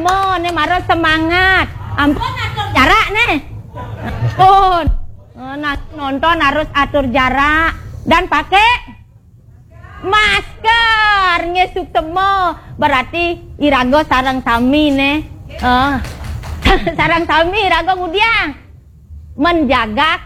temo nih maro semangat. Ampun atur jarak nih. Ampun. Nonton harus atur jarak dan pakai masker. Ngesuk temo berarti irago sarang sami nih. Sarang sami irago ngudiang menjaga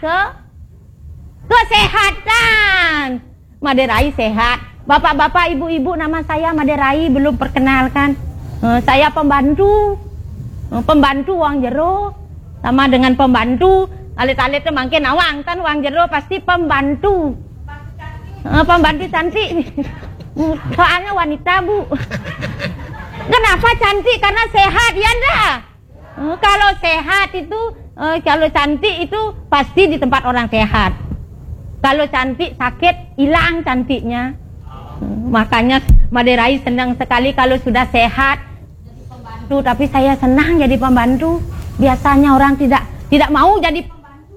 kesehatan. Maderai sehat. Bapak-bapak, ibu-ibu, nama saya Maderai, belum perkenalkan. Saya pembantu. Pembantu uang jero. Sama dengan pembantu. Alit-alit itu makin awang kan uang jero pasti pembantu. Pembantu cantik. Soalnya wanita, Bu. Kenapa cantik? Karena sehat, ya enggak? Kalau sehat itu, kalau cantik itu pasti di tempat orang sehat. Kalau cantik sakit, hilang cantiknya. Makanya Maderai senang sekali kalau sudah sehat jadi pembantu. Tapi saya senang jadi pembantu. Biasanya orang tidak mau jadi pembantu.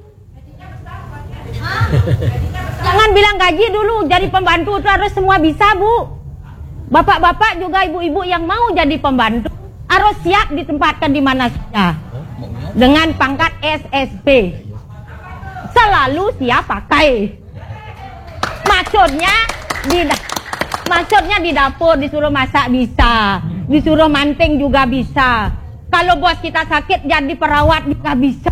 Jangan bilang gaji dulu. Jadi pembantu itu harus semua bisa, Bu. Bapak-bapak juga ibu-ibu yang mau jadi pembantu harus siap ditempatkan di mana saja dengan pangkat SSB. Selalu siap pakai. Maksudnya di dapur disuruh masak bisa, disuruh manting juga bisa. Kalau bos kita sakit jadi perawat juga bisa.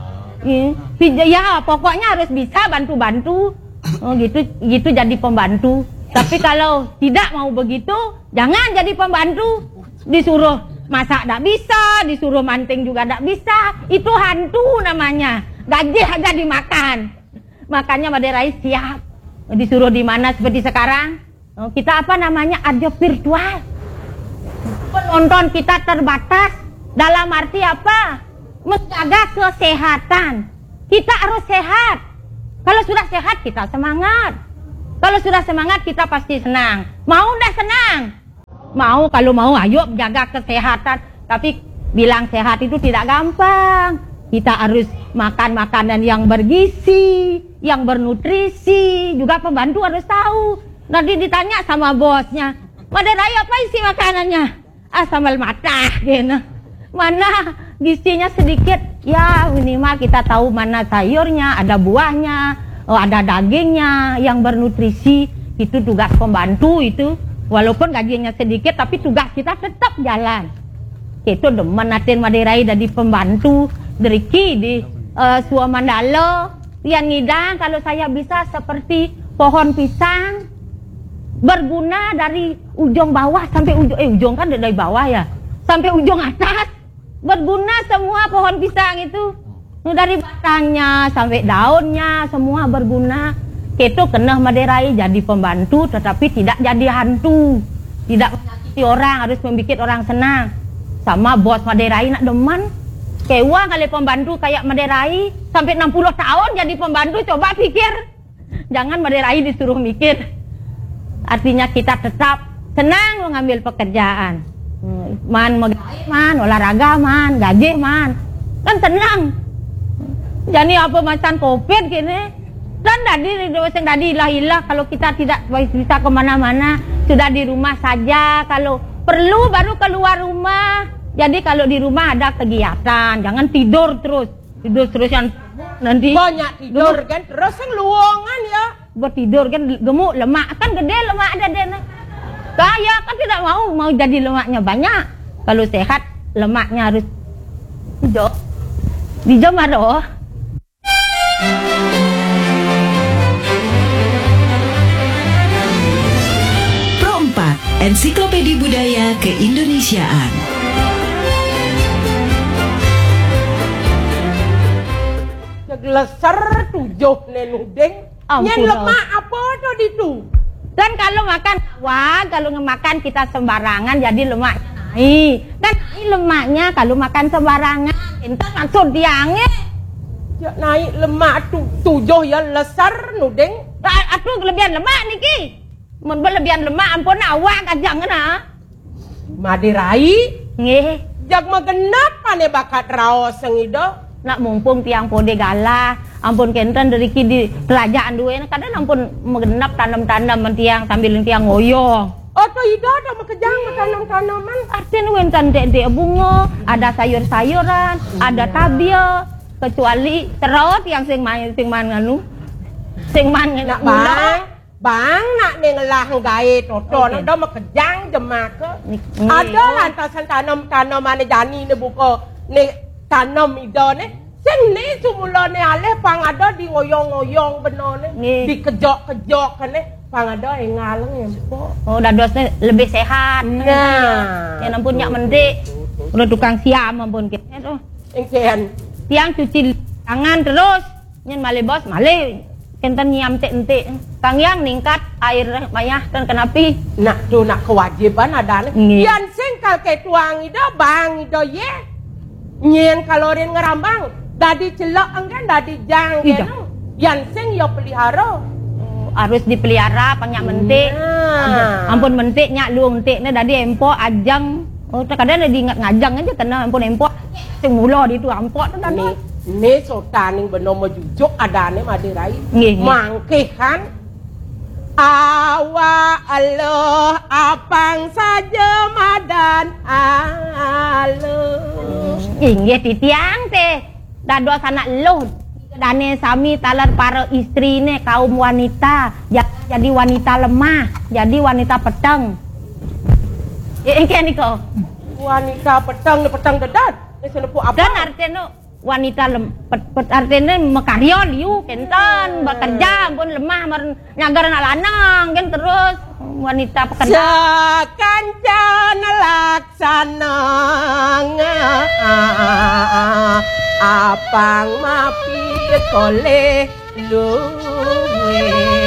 Ya pokoknya harus bisa bantu-bantu. Gitu jadi pembantu. Tapi kalau tidak mau begitu, jangan jadi pembantu. Disuruh masak tidak bisa, disuruh manting juga tidak bisa. Itu hantu namanya. Gaji aja dimakan. Makanya Maderai siap. Disuruh di mana seperti sekarang. Kita apa namanya? Ada virtual. Penonton kita terbatas. Dalam arti apa? Menjaga kesehatan. Kita harus sehat. Kalau sudah sehat kita semangat. Kalau sudah semangat kita pasti senang. Mau dah senang? Mau, kalau mau ayo jaga kesehatan. Tapi bilang sehat itu tidak gampang. Kita harus makan makanan yang bergizi, yang bernutrisi. Juga pembantu harus tahu. Nanti ditanya sama bosnya, Maderai apa isi makanannya? Sambal matah gitu. Mana gizinya sedikit? Ya minimal kita tahu mana sayurnya, ada buahnya, ada dagingnya yang bernutrisi. Itu tugas pembantu itu. Walaupun gajinya sedikit tapi tugas kita tetap jalan. Itu demen natin Maderai dari pembantu deriki di Suamandala. Pian ngidang kalau saya bisa seperti pohon pisang berguna dari ujung bawah sampai ujung kan dari bawah ya sampai ujung atas, berguna semua pohon pisang itu dari batangnya sampai daunnya semua berguna. Itu kena Maderai jadi pembantu tetapi tidak jadi hantu, tidak menyakiti orang, harus membuat orang senang. Sama bos Maderai nak demen kewa kali pembantu kayak Maderai sampai 60 tahun jadi pembantu. Coba pikir, jangan Maderai disuruh mikir. Artinya kita tetap senang mengambil pekerjaan. Man megahit man, olahraga man, gaji man. Kan senang. Jadi apa macam COVID gini. Dan tadi ilah kalau kita tidak bisa kemana-mana, sudah di rumah saja. Kalau perlu baru keluar rumah. Jadi kalau di rumah ada kegiatan, jangan tidur terus yang nanti banyak tidur gemuk. Kan terus yang luangan ya. Buat tidur kan gemuk, lemak kan gede lemak ada deh. Saya kan tidak mau jadi lemaknya banyak. Kalau sehat lemaknya harus hijau maro. Pro 4 Ensiklopedia Budaya Keindonesiaan. Leser tujuh nenudeng. Nyen lemak apa tuh itu? Dan kalau makan kalau makan kita sembarangan jadi lemak naik. Dan lemaknya kalau makan sembarangan entar maksud diange. Ya naik lemak tujuh ya leser nudeng. Atuh kelebihan lemak niki. Mun berlebihan lemak ampun awak aja ngena. Maderai nggih. Jak magenap ane bakat raos sengido. Nak mumpung tiang pode galah, ampun kenten dari di kerajaan dua, kadang ampun mengenap tanam-tanam tiang sambil tiang ngoyo. Oto ida ada makejang tanam-tanaman. Artinya wentan dek bunga, ada sayur-sayuran, ada tabia, kecuali terot yang sing man nganu. Sing man Nak nganu. bang nak nengelah gawe toto nak dah makejang jemaka. Ada lantasan tanam-tanaman jani ne buka ne tanam ida ne. Sing ni semula ne aleh pang ada di ngoyong-ngoyong benar ne. Dikejok-kejok kan ne. Pang ada yang ngaleng empok. Oh, dadosnya lebih sehat. Nah, ya ampun nyak mendik. Udah tukang siam ampun kita tuh. engken. Tiang cuci tangan terus. Nyen male bos, male. Kenten nyiam entik. Kang yang ningkat air mayah dan kenapi. Nak tu nak kewajiban ada ni. Yan sing kal ke tuang ida bang ida ye. Nyen kalorin ngerambang. Dadi celok engkan dadi jang Ida. Yan sing yo pelihara. Harus dipelihara panyak mentik. Ampun mentik nyak lu mentik ne dadi empok ajang. Oh terkadang dia ingat ngajang aja kena ampun empok. Sing mula di tu empok tu tadi. Ni sultan yang benomo jujuk ada ni madirai. Nggih, nggih. Mangkihan awa Allah apang saja madan Allah. Inggih titiang teh. Dados anak lu. Dane sami talar para istri ne kaum wanita jadi wanita lemah, jadi wanita peteng. Engke niko. Wanita petang dedat. Ni senepu apa? Dan artinya wanita artinya mekaryo liu kenten bekerja pun lemah nyagar anak lanang kan terus wanita pekerja. Sekancana laksana apang mapi koleh luwe.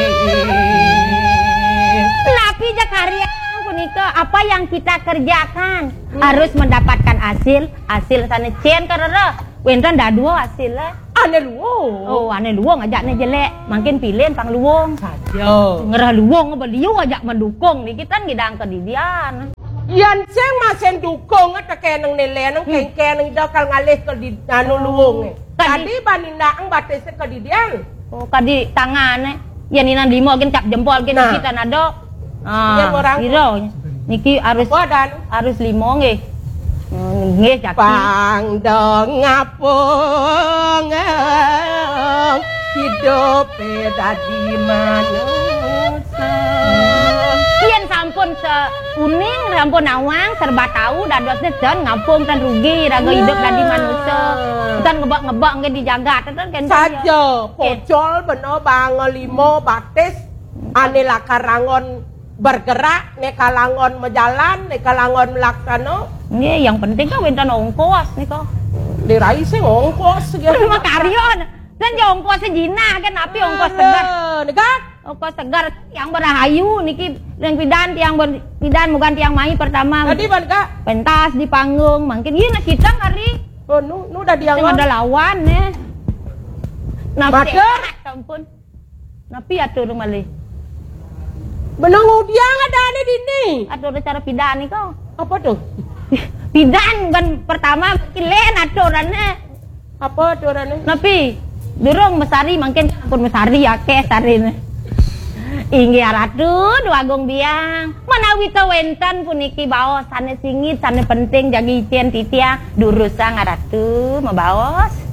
Tapi Jakarta punika apa yang kita kerjakan harus mendapatkan hasil sana cien karena wentan dah dua hasil lah. Ane luwung. Oh ane luwung ajaknya jelek makin pilihan pang luwung Saja. ngerah luwung beliau ajak mendukung nih kita ngidang kedidian. Yan seng masen dukung at kenang nile nang kenang daw kal ngalih ke di anu luwung. Tadi baninda ang batis ke di dian. Oh kadi tangan yan inan limo gen cap jempol gen Nah. kita nado. Yan orang. Biro niki Badan harus limo nggih. Nggih jaki. pangdong ngapung hidup dadi manusia. Yen sampun seuning, sampun awang, serba tahu, dadosnya dan ngapung dan rugi, raga hidup dadi manusia. Dan ngebak-ngebak nggak dijaga, kan kan. Saja pocol beno bang limo batis ane lakarangon bergerak, ne kalangon mejalan, ne kalangon melaksano. Nggih, yang penting kan wentan ongkos nih kok. Dirai sing ongkos gitu. Makaryon, dan ya ongkosnya jina kan, tapi ongkos segar. Negat. Ongkos segar yang berahayu niki yang pidan bukan tiang mai pertama. Tadi ban kak. Pentas di panggung, mungkin iya nak kita kali. Oh, nu udah Yang dianggap. ada lawan ya. Napi, Mater. ampun. Napi atur malih. Menunggu dia ada ane dini. Atur cara pidan nih kau. Apa tuh? Pidan kan pertama kilen aturannya. Apa aturannya? Napi durung mesari mungkin pun mesari ya ke sarine. Inggih ratu dua agung biang. Manawi kawentan puniki baos sane singit sane penting jagi icen titia durusa ngaratu mabaos.